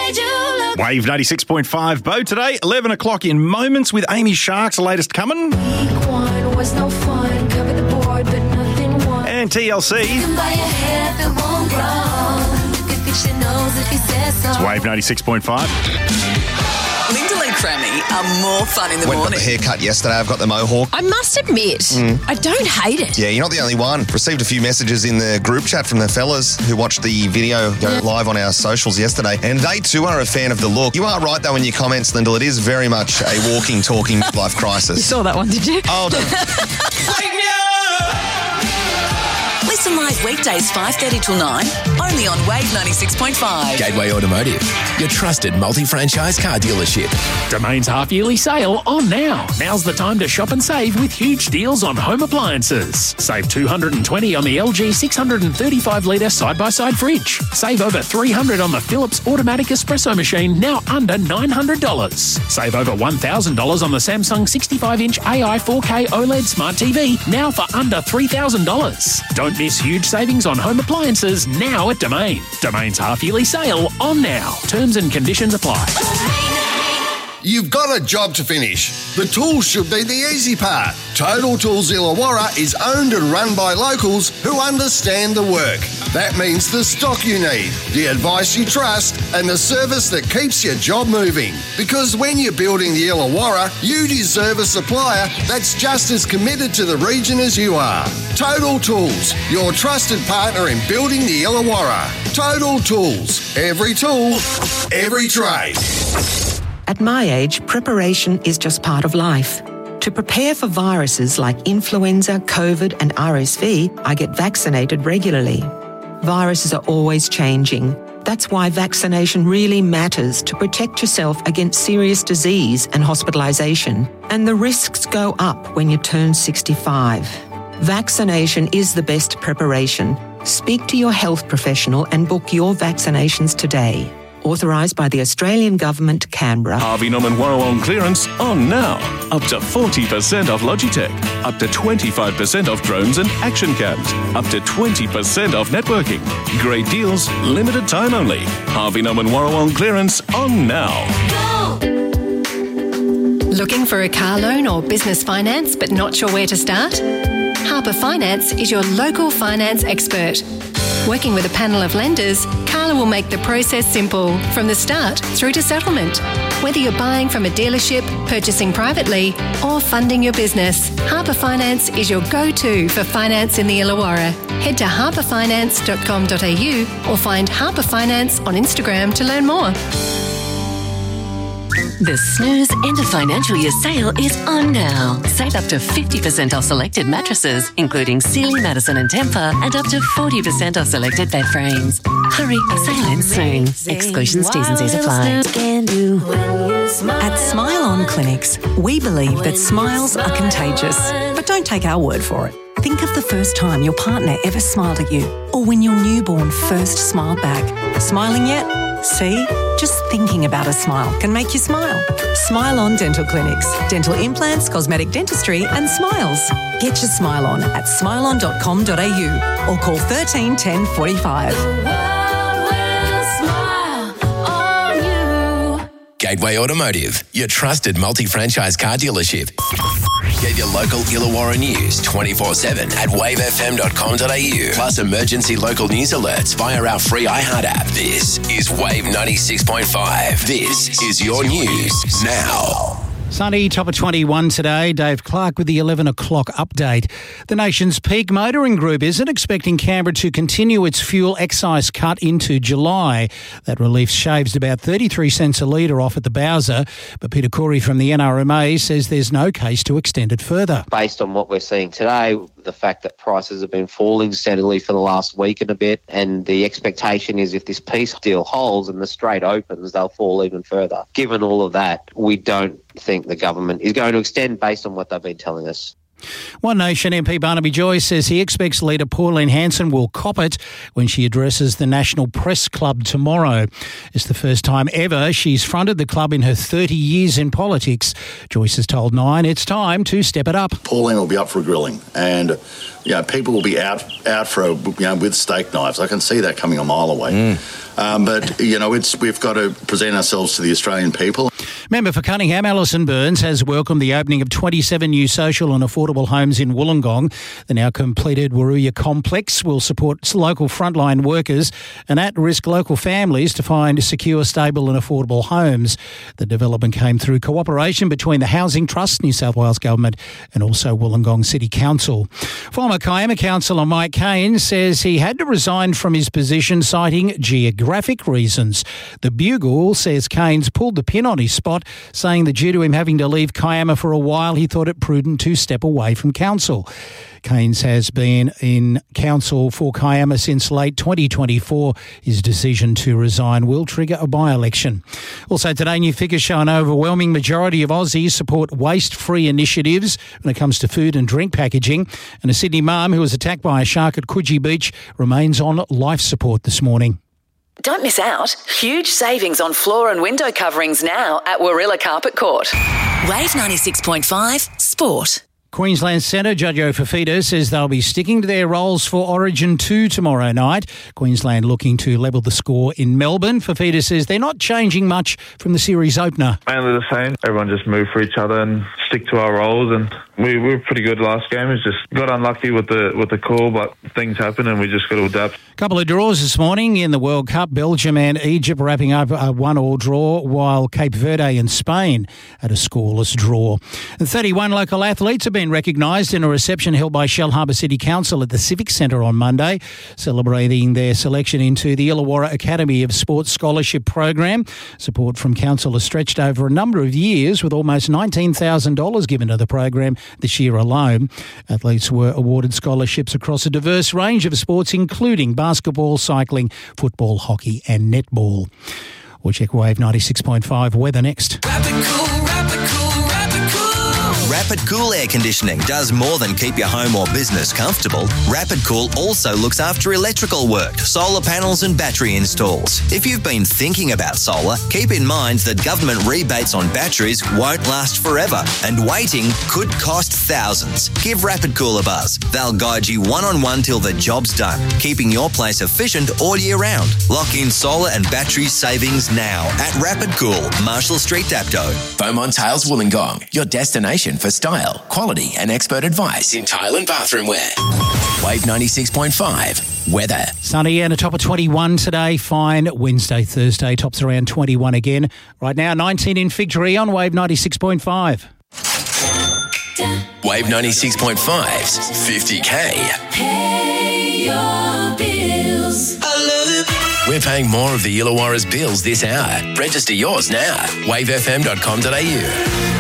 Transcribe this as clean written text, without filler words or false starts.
made you look. Wave 96.5 Bo today, 11 o'clock in moments with Amy Shark's latest coming. Week one was no fun. Cover the board, but nothing won. And TLC. You can buy a hair if it won't grow. You can fix your nose if you say so. It's Wave 96.5. Lyndall and Crammy are more fun in the Went got morning. the haircut yesterday. I've got the mohawk. I must admit, I don't hate it. Yeah, you're not the only one. Received a few messages in the group chat from the fellas who watched the video go live on our socials yesterday, and they too are a fan of the look. You are right, though, in your comments, Lyndall. It is very much a walking, talking midlife crisis. You saw that one, did you? Oh, no. Listen live weekdays 5:30 till 9, only on Wave 96.5. Gateway Automotive, your trusted multi-franchise car dealership. Domain's half-yearly sale on now. Now's the time to shop and save with huge deals on home appliances. Save $220 on the LG 635-litre side-by-side fridge. Save over $300 on the Philips automatic espresso machine, now under $900. Save over $1,000 on the Samsung 65-inch AI 4K OLED Smart TV, now for under $3,000. Don't miss huge savings on home appliances now at Domain. Domain's half-yearly sale on now. Terms and conditions apply. You've got a job to finish. The tools should be the easy part. Total Tools Illawarra is owned and run by locals who understand the work. That means the stock you need, the advice you trust, and the service that keeps your job moving. Because when you're building the Illawarra, you deserve a supplier that's just as committed to the region as you are. Total Tools, your trusted partner in building the Illawarra. Total Tools, every tool, every trade. At my age, preparation is just part of life. To prepare for viruses like influenza, COVID and RSV, I get vaccinated regularly. Viruses are always changing. That's why vaccination really matters to protect yourself against serious disease and hospitalisation. And the risks go up when you turn 65. Vaccination is the best preparation. Speak to your health professional and book your vaccinations today. Authorised by the Australian Government, Canberra. Harvey Norman Warrawong clearance on now. Up to 40% off Logitech. Up to 25% off drones and action cams. Up to 20% off networking. Great deals, limited time only. Harvey Norman Warrawong clearance on now. Looking for a car loan or business finance but not sure where to start? Harper Finance is your local finance expert. Working with a panel of lenders, Carla will make the process simple from the start through to settlement. Whether you're buying from a dealership, purchasing privately, or funding your business, Harper Finance is your go-to for finance in the Illawarra. Head to harperfinance.com.au or find Harper Finance on Instagram to learn more. The Snooze End of Financial Year sale is on now. Save up to 50% off selected mattresses, including Sealy, Madison and Tempur, and up to 40% off selected bed frames. Hurry, sale ends soon. Exclusions, T's and C's apply. At Smile On Clinics, we believe that smiles are contagious. But don't take our word for it. Think of the first time your partner ever smiled at you, or when your newborn first smiled back. Smiling yet? See? Just thinking about a smile can make you smile. Smile On Dental Clinics. Dental implants, cosmetic dentistry and smiles. Get your smile on at smileon.com.au or call 13 10 45. Gateway Automotive, your trusted multi-franchise car dealership. Get your local Illawarra news 24/7 at wavefm.com.au. Plus emergency local news alerts via our free iHeart app. This is Wave 96.5. This is your news now. Sunny, top of 21 today. Dave Clark with the 11 o'clock update. The nation's peak motoring group isn't expecting Canberra to continue its fuel excise cut into July. That relief shaves about 33 cents a litre off at the Bowser, but Peter Corey from the NRMA says there's no case to extend it further. Based on what we're seeing today, the fact that prices have been falling steadily for the last week and a bit, and the expectation is if this peace deal holds and the Strait opens, they'll fall even further. Given all of that, we don't think the government is going to extend based on what they've been telling us. One Nation MP Barnaby Joyce says he expects leader Pauline Hanson will cop it when she addresses the National Press Club tomorrow. It's the first time ever she's fronted the club in her 30 years in politics. Joyce has told Nine it's time to step it up. Pauline will be up for a grilling, and people will be out for with steak knives. I can see that coming a mile away. But we've got to present ourselves to the Australian people. Member for Cunningham, Alison Burns, has welcomed the opening of 27 new social and affordable homes in Wollongong. The now completed Waruya complex will support local frontline workers and at-risk local families to find secure, stable and affordable homes. The development came through cooperation between the Housing Trust, New South Wales Government and also Wollongong City Council. Former Kiama councillor Mike Kane says he had to resign from his position citing geographic reasons. The Bugle says Kane's pulled the pin on his spot, saying that due to him having to leave Kiama for a while, he thought it prudent to step away from council. Keynes has been in council for Kiama since late 2024. His decision to resign will trigger a by-election. Also today, new figures show an overwhelming majority of Aussies support waste-free initiatives when it comes to food and drink packaging. And a Sydney mum who was attacked by a shark at Coogee Beach remains on life support this morning. Don't miss out. Huge savings on floor and window coverings now at Warilla Carpet Court. Wave 96.5 Sport. Queensland Centre Jojo Fafita says they'll be sticking to their roles for Origin 2 tomorrow night. Queensland looking to level the score in Melbourne. Fafita says they're not changing much from the series opener. Mainly the same. Everyone just move for each other and stick to our roles, and we were pretty good last game. It's just got unlucky with the call, but things happen and we just got to adapt. A couple of draws this morning in the World Cup. Belgium and Egypt wrapping up a 1-1 draw, while Cape Verde and Spain had a scoreless draw. And 31 local athletes have been recognised in a reception held by Shellharbour City Council at the Civic Centre on Monday, celebrating their selection into the Illawarra Academy of Sports Scholarship Program. Support from Council has stretched over a number of years, with almost $19,000 given to the program this year alone. Athletes were awarded scholarships across a diverse range of sports, including basketball, cycling, football, hockey and netball. We'll check Wave 96.5 weather next. Rapid Cool Air Conditioning does more than keep your home or business comfortable. Rapid Cool also looks after electrical work, solar panels and battery installs. If you've been thinking about solar, keep in mind that government rebates on batteries won't last forever, and waiting could cost thousands. Give Rapid Cool a buzz. They'll guide you one-on-one till the job's done, keeping your place efficient all year round. Lock in solar and battery savings now at Rapid Cool, Marshall Street, Dapto. Beaumont Tiles Wollongong, your destination for style, quality and expert advice in tile and bathroom wear. Wave 96.5 weather. Sunny and a top of 21 today. Fine Wednesday, Thursday. Tops around 21 again. Right now 19 in Fig Tree on Wave 96.5. Wave 96.5's 50K. Pay your bills. I love it. We're paying more of the Illawarra's bills this hour. Register yours now. wavefm.com.au.